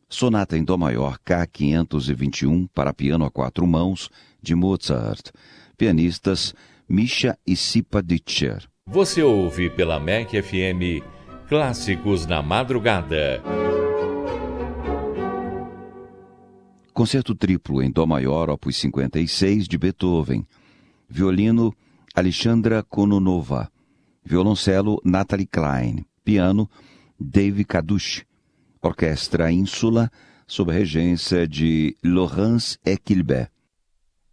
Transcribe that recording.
Sonata em Dó maior K521 para piano a 4 mãos, de Mozart. Pianistas Misha e Sipa Ditcher. Você ouve pela MEC FM Clássicos na Madrugada. Concerto triplo em Dó maior, opus 56, de Beethoven. Violino, Alexandra Kononova. Violoncelo, Natalie Klein. Piano, Dave Kadush. Orquestra Ínsula, sob a regência de Laurence Equilbet.